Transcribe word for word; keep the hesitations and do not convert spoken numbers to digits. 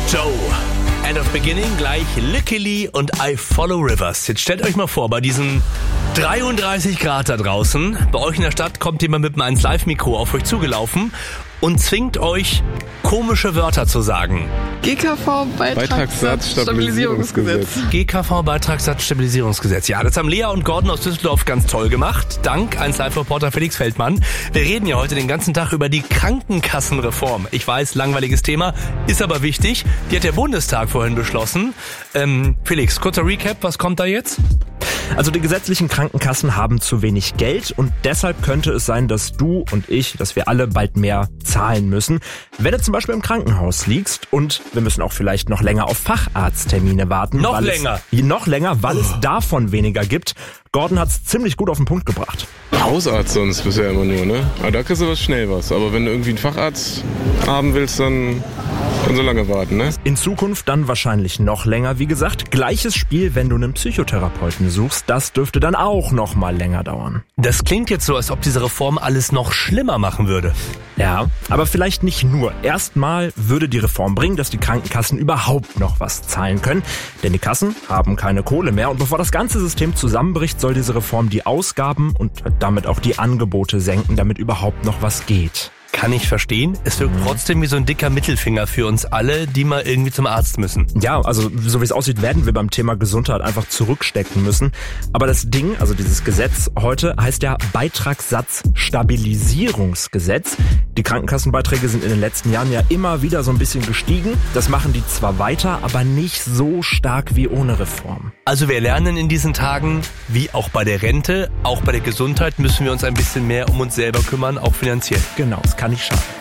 Joe. End of Beginning, gleich Lickily und I Follow Rivers. Jetzt stellt euch mal vor, bei diesen dreiunddreißig Grad da draußen, bei euch in der Stadt kommt jemand mit einem eins Live Mikro auf euch zugelaufen und zwingt euch, komische Wörter zu sagen. G K V-Beitragssatz-Stabilisierungsgesetz. G K V-Beitragssatz-Stabilisierungsgesetz. Ja, das haben Lea und Gordon aus Düsseldorf ganz toll gemacht. Dank eins Live-Reporter Felix Feldmann. Wir reden ja heute den ganzen Tag über die Krankenkassenreform. Ich weiß, langweiliges Thema, ist aber wichtig. Die hat der Bundestag vorhin beschlossen. Ähm, Felix, kurzer Recap, was kommt da jetzt? Also die gesetzlichen Krankenkassen haben zu wenig Geld und deshalb könnte es sein, dass du und ich, dass wir alle bald mehr zahlen müssen. Wenn du zum Beispiel im Krankenhaus liegst und wir müssen auch vielleicht noch länger auf Facharzttermine warten. Noch weil länger? Es, noch länger, weil oh. es davon weniger gibt. Gordon hat's ziemlich gut auf den Punkt gebracht. Hausarzt sonst bisher immer nur, ne? Aber da kriegst du was schnell was. Aber wenn du irgendwie einen Facharzt haben willst, dann kannst du lange warten, ne? In Zukunft dann wahrscheinlich noch länger. Wie gesagt, gleiches Spiel, wenn du einen Psychotherapeuten suchst. Das dürfte dann auch noch mal länger dauern. Das klingt jetzt so, als ob diese Reform alles noch schlimmer machen würde. Ja, aber vielleicht nicht nur. Erstmal würde die Reform bringen, dass die Krankenkassen überhaupt noch was zahlen können. Denn die Kassen haben keine Kohle mehr. Und bevor das ganze System zusammenbricht, soll diese Reform die Ausgaben und damit auch die Angebote senken, damit überhaupt noch was geht. Kann ich verstehen. Es wirkt trotzdem wie so ein dicker Mittelfinger für uns alle, die mal irgendwie zum Arzt müssen. Ja, also so wie es aussieht, werden wir beim Thema Gesundheit einfach zurückstecken müssen. Aber das Ding, also dieses Gesetz heute, heißt ja Beitragssatzstabilisierungsgesetz. Die Krankenkassenbeiträge sind in den letzten Jahren ja immer wieder so ein bisschen gestiegen. Das machen die zwar weiter, aber nicht so stark wie ohne Reform. Also wir lernen in diesen Tagen, wie auch bei der Rente, auch bei der Gesundheit müssen wir uns ein bisschen mehr um uns selber kümmern, auch finanziell. Genau, es kann nicht schaden.